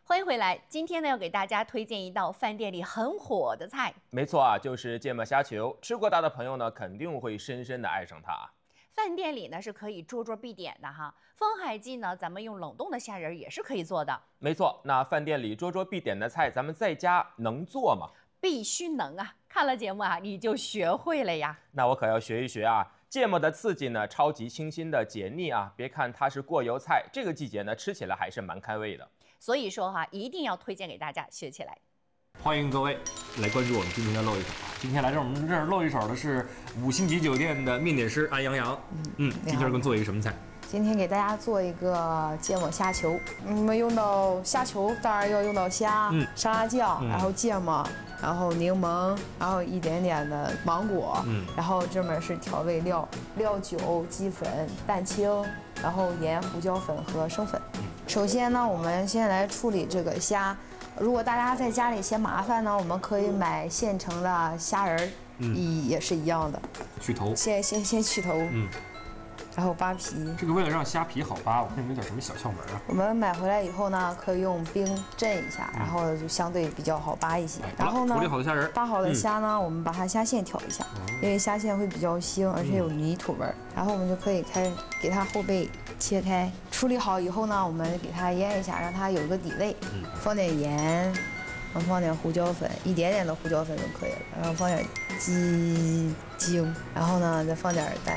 欢迎回来，今天呢要给大家推荐一道饭店里很火的菜。 没错啊，就是芥末虾球。吃过它的朋友呢，肯定会深深的爱上它。 饭店里呢是可以桌桌必点的哈。风海记呢，咱们用冷冻的虾仁也是可以做的。 没错，那饭店里桌桌必点的菜，咱们在家能做吗？ 必须能啊！看了节目啊，你就学会了呀。 那我可要学一学啊！芥末的刺激呢，超级清新的解腻啊！别看它是过油菜，这个季节呢，吃起来还是蛮开胃的。 所以说哈，一定要推荐给大家学起来。 欢迎各位来关注我们今天的露一手。今天来我们这儿露一手的是5星级酒店的面点师安阳阳。今天给我们做一个什么菜？ 今天给大家做一个芥末虾球。我们用到虾球，当然要用到虾、沙拉酱，然后芥末，然后柠檬，然后一点点的芒果，然后这面是调味料，料酒、鸡粉、蛋清，然后盐、胡椒粉和生粉。首先呢，我们先来处理这个虾。如果大家在家里嫌麻烦呢，我们可以买现成的虾仁儿，也是一样的。 去头。 先去头，然后扒皮。 这个为了让虾皮好扒，我看有没有点什么小窍门啊？ 我们买回来以后呢，可以用冰镇一下，然后就相对比较好扒一些。然后呢， 处理好的虾仁， 扒好的虾呢，我们把它虾线挑一下，因为虾线会比较腥，而且有泥土味儿。然后我们就可以开始给它后背切开。处理好以后呢，我们给它腌一下，让它有个底味。放点盐，然后放点胡椒粉，一点点的胡椒粉就可以了。然后放点鸡精，然后呢再放点蛋